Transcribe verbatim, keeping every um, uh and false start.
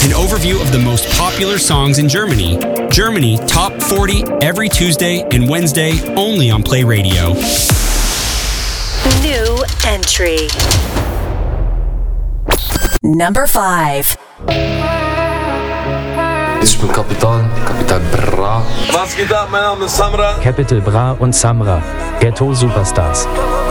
an overview of the most popular songs in Germany. Germany Top forty every Tuesday and Wednesday only on Play Radio. New entry. Number five. Ich bin Kapitan, Kapitan Bra. Was geht ab? Mein Name ist Samra. Capital Bra und Samra, Ghetto Superstars.